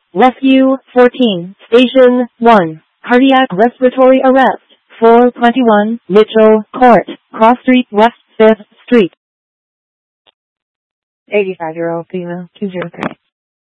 Rescue 14, Station 1, Cardiac Respiratory Arrest, 421, Mitchell Court, Cross Street West 5th Street. 85-year-old female, 203.